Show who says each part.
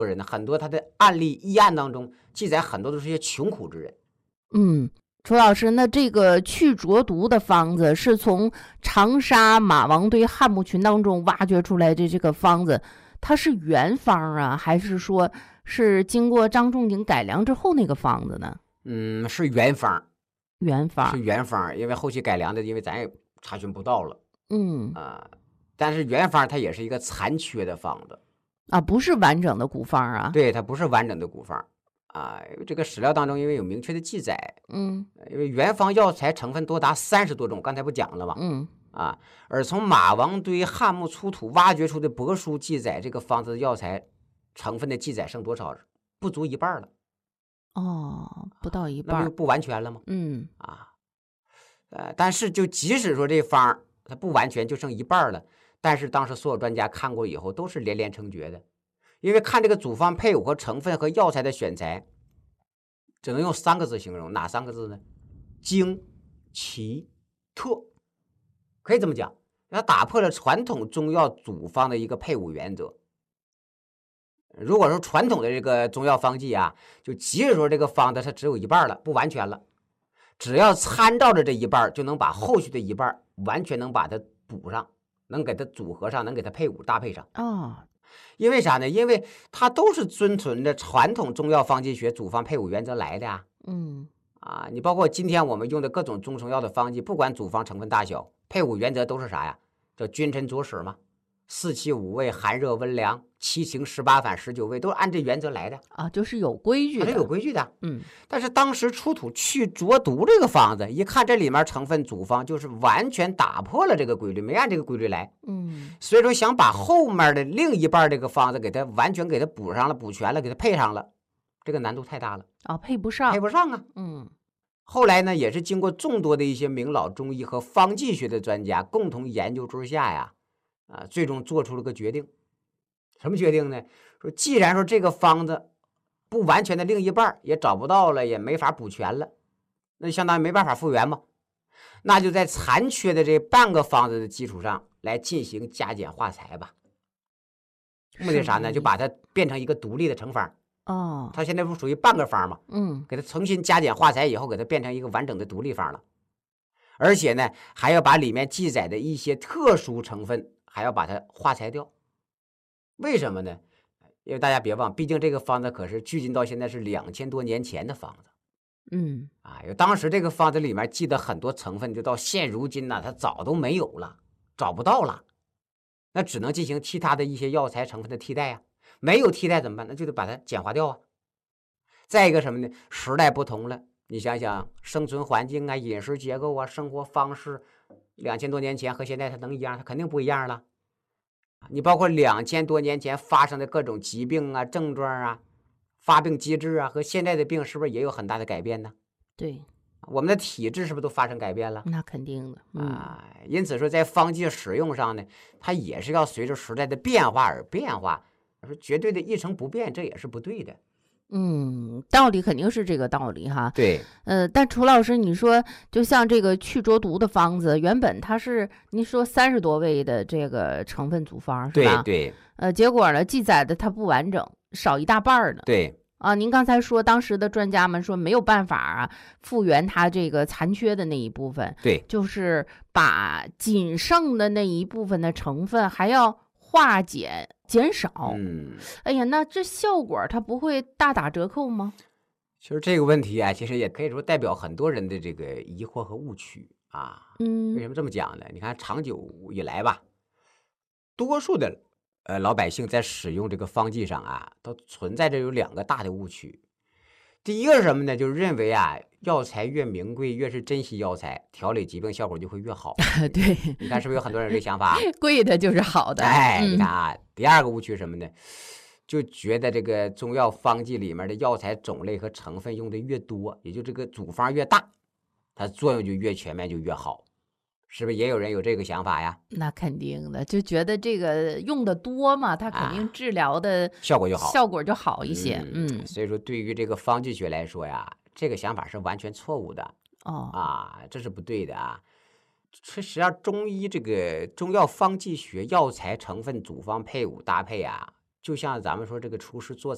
Speaker 1: 人呢，很多他的案例医案当中记载很多都是一些穷苦之人。
Speaker 2: 楚老师，那这个去浊毒的方子是从长沙马王堆汉墓群当中挖掘出来的这个方子，它是原方啊，还是说是经过张仲景改良之后那个方子呢？
Speaker 1: 是原方，
Speaker 2: 原
Speaker 1: 方，因为后期改良的，因为咱也查询不到了。
Speaker 2: 嗯
Speaker 1: 但是原方它也是一个残缺的方子
Speaker 2: 不是完整的古方啊。
Speaker 1: 对，它不是完整的古方这个史料当中因为有明确的记载，因为原方药材成分多达30多种，刚才不讲了吗？而从马王堆汉墓出土挖掘出的帛书记载，这个方子药材成分的记载剩多少？不足一半了。
Speaker 2: 不到一半，
Speaker 1: 那不完全了吗？但是就即使说这方它不完全，就剩一半了，但是当时所有专家看过以后都是连连称绝的，因为看这个组方配伍和成分和药材的选材，只能用3个字形容，哪3个字呢？精、奇、特，可以这么讲，它打破了传统中药组方的一个配伍原则。如果说传统的这个中药方剂就即使说这个方子它只有一半了，不完全了，只要参照着这一半，就能把后续的一半完全能把它补上，能给它组合上，能给它配伍搭配上。因为啥呢？因为它都是遵循着传统中药方剂学组方配伍原则来的你包括今天我们用的各种中成药的方剂，不管组方成分大小，配伍原则都是啥呀？叫君臣佐使嘛，4气5味，寒热温凉，7情18反19味，都是按这原则来的
Speaker 2: 就是有规矩的，
Speaker 1: 它是有规矩的。但是当时出土去浊毒这个方子，一看这里面成分组方就是完全打破了这个规律，没按这个规律来。所以说想把后面的另一半这个方子给它完全给它补上了，补全了，给它配上了，这个难度太大了
Speaker 2: 配不上
Speaker 1: 啊。后来呢，也是经过众多的一些名老中医和方剂学的专家共同研究之下最终做出了个决定。什么决定呢？说既然说这个方子不完全的另一半也找不到了，也没法补全了，那相当于没办法复原嘛，那就在残缺的这半个方子的基础上来进行加减化裁吧。目的啥呢？就把它变成一个独立的成方。它现在不属于半个方嘛？给它重新加减化裁以后，给它变成一个完整的独立方了。而且呢，还要把里面记载的一些特殊成分还要把它化裁掉。为什么呢？因为大家别忘，毕竟这个方子可是距今到现在是2000多年前的方子。当时这个方子里面记的很多成分，就到现如今它早都没有了，找不到了，那只能进行其他的一些药材成分的替代没有替代怎么办？那就得把它简化掉再一个什么呢？时代不同了，你想想生存环境饮食结构生活方式，2000多年前和现在它能一样？它肯定不一样了。你包括2000多年前发生的各种疾病症状发病机制和现在的病是不是也有很大的改变呢？
Speaker 2: 对，
Speaker 1: 我们的体质是不是都发生改变了？
Speaker 2: 那肯定的
Speaker 1: 因此说在方剂使用上呢，它也是要随着时代的变化而变化，说绝对的一成不变，这也是不对的。
Speaker 2: 道理肯定是这个道理哈。
Speaker 1: 对，
Speaker 2: 但楚老师，你说就像这个去浊毒的方子，原本它是您说30多味的这个成分组方是吧？
Speaker 1: 对，
Speaker 2: 结果呢记载的它不完整，少一大半呢。
Speaker 1: 对
Speaker 2: 您刚才说当时的专家们说没有办法复原它这个残缺的那一部分，
Speaker 1: 对，
Speaker 2: 就是把仅剩的那一部分的成分还要化减少。哎呀，那这效果它不会大打折扣吗？
Speaker 1: 其实这个问题其实也可以说代表很多人的这个疑惑和误区为什么这么讲呢？你看长久以来吧，多数的老百姓在使用这个方剂上都存在着有2个大的误区。第一个是什么呢？就是认为药材越名贵，越是珍稀药材，调理疾病效果就会越好。
Speaker 2: 对，
Speaker 1: 你看是不是有很多人有这想法？
Speaker 2: 贵的就是好的。
Speaker 1: 你看第2个误区是什么呢？就觉得这个中药方剂里面的药材种类和成分用的越多，也就这个组方越大，它作用就越全面，就越好。是不是也有人有这个想法呀？
Speaker 2: 那肯定的，就觉得这个用的多嘛，它肯定治疗的
Speaker 1: 效果就好，
Speaker 2: 效果就好一些。
Speaker 1: 所以说对于这个方剂学来说这个想法是完全错误的。这是不对的实际上中医这个中药方剂学药材成分组方配伍搭配就像咱们说这个厨师做